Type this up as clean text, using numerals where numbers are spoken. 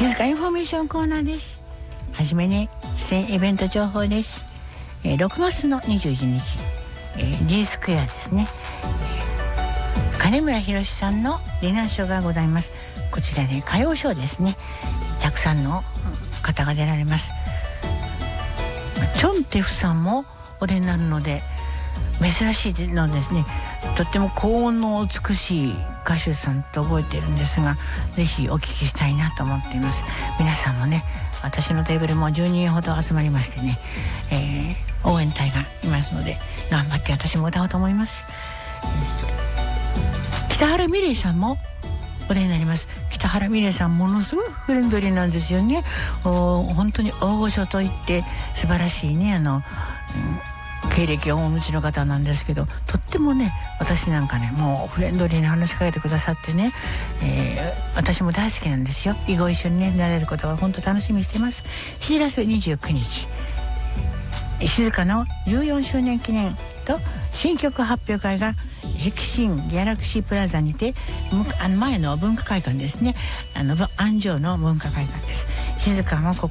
静かインフォメーションコーナーです。はじめに出演イベント情報です。6月の21日、G スクエアですね、金村博さんのディナーショーがございます。こちらで歌謡ショーですね。たくさんの方が出られます。チョンテフさんもお出になるので珍しいのですね。とっても高音の美しい歌手さんと覚えているんですが、ぜひお聞きしたいなと思っています。皆さんもね、私のテーブルも10人ほど集まりましてね、応援隊がいますので頑張って私も歌おうと思います。北原美玲さんもお出になります。北原美玲さんものすごいフレンドリーなんですよね。本当に大御所といって素晴らしいね、経歴をお持ちの方なんですけど、とってもね、私なんかね、もうフレンドリーに話しかけてくださってね、私も大好きなんですよ。ご一緒にね、なれることが本当楽しみにしています。7月29日、静かの14周年記念と新曲発表会がヘキシンギャラクシープラザにて、前の文化会館ですね、安城の文化会館です。静かも